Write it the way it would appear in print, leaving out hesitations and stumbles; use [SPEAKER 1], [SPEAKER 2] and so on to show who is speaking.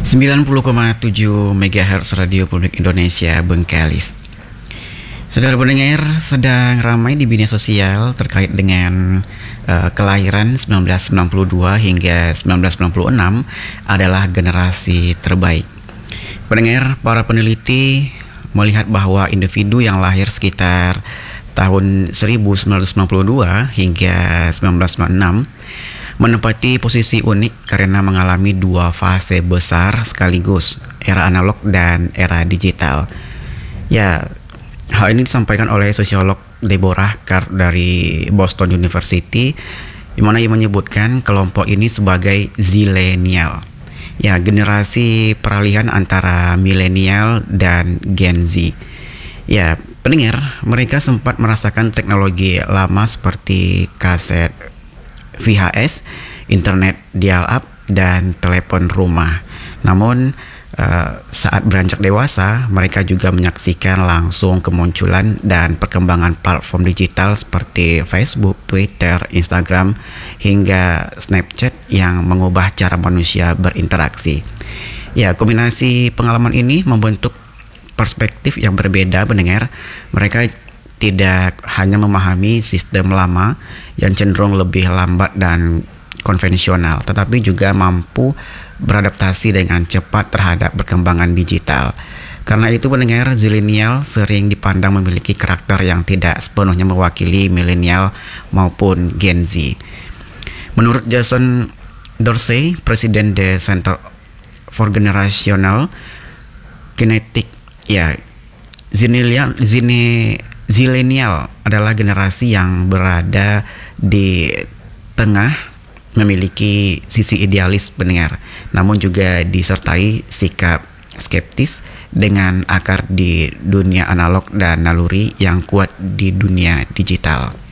[SPEAKER 1] 90,7 MHz Radio Publik Indonesia Bengkalis. Saudara pendengar, sedang ramai di media sosial terkait dengan kelahiran 1992 hingga 1996 adalah generasi terbaik. Pendengar, para peneliti melihat bahwa individu yang lahir sekitar tahun 1992 hingga 1996 menempati posisi unik karena mengalami dua fase besar sekaligus, era analog dan era digital. Ya, hal ini disampaikan oleh sosiolog Deborah Carr dari Boston University, di mana ia menyebutkan kelompok ini sebagai zilenial. Ya, generasi peralihan antara milenial dan Gen Z. Ya, pendengar, mereka sempat merasakan teknologi lama seperti kaset VHS, internet dial-up, dan telepon rumah. Namun saat beranjak dewasa, mereka juga menyaksikan langsung kemunculan dan perkembangan platform digital seperti Facebook, Twitter, Instagram, hingga Snapchat yang mengubah cara manusia berinteraksi. Ya, kombinasi pengalaman ini membentuk perspektif yang berbeda, pendengar. Mereka tidak hanya memahami sistem lama yang cenderung lebih lambat dan konvensional, tetapi juga mampu beradaptasi dengan cepat terhadap perkembangan digital. Karena itu, pendengar, zilenial sering dipandang memiliki karakter yang tidak sepenuhnya mewakili milenial maupun Gen Z. Menurut Jason Dorsey, Presiden The Center for Generational Kinetic, ya, zilenial adalah generasi yang berada di tengah, memiliki sisi idealis, pendengar, namun juga disertai sikap skeptis dengan akar di dunia analog dan naluri yang kuat di dunia digital.